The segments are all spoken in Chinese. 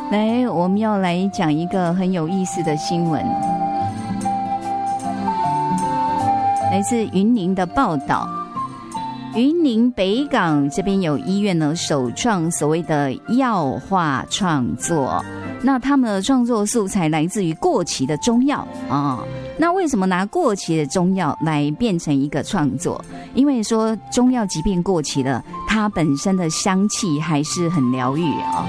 来，我们要来讲一个很有意思的新闻，来自云林的报道。云林北港这边有医院呢，首创所谓的药化创作。那他们的创作素材来自于过期的中药啊。那为什么拿过期的中药来变成一个创作？因为说中药即便过期了，它本身的香气还是很疗愈啊。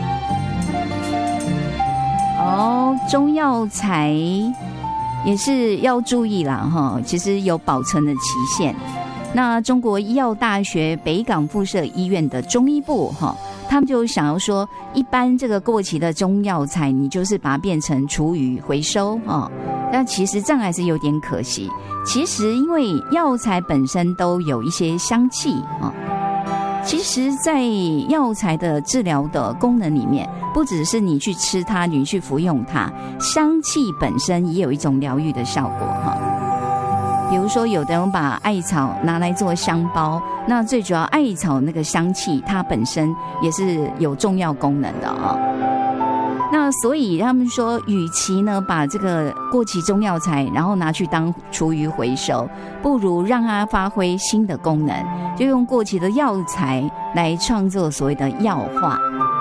中药材也是要注意啦哈，其实有保存的期限。那中国医药大学北港附设医院的中医部哈，他们就想要说，一般这个过期的中药材，你就是把它变成厨余回收啊，但其实这样还是有点可惜。其实因为药材本身都有一些香气啊，其实在药材的治疗的功能里面，不只是你去吃它，你去服用它，香气本身也有一种疗愈的效果哈。比如说有的人把艾草拿来做香包，那最主要艾草那个香气它本身也是有重要功能的啊。那所以他们说，与其呢把这个过期中药材然后拿去当厨余回收，不如让它发挥新的功能，就用过期的药材来创作所谓的药画。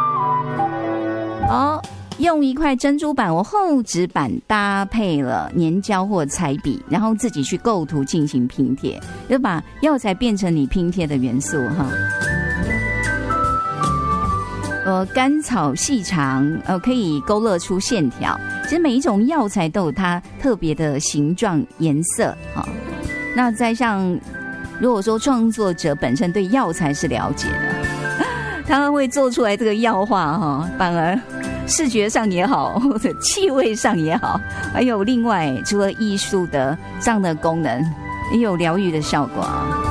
用一块珍珠板或厚纸板搭配了粘胶或彩笔，然后自己去构图进行拼贴，就把药材变成你拼贴的元素哈。甘草细长，可以勾勒出线条。其实每一种药材都有它特别的形状、颜色哈。那再像，如果说创作者本身对药材是了解的，他会做出来这个药画哈，反而视觉上也好，或者气味上也好，还有另外除了艺术的这样的功能，也有疗愈的效果啊。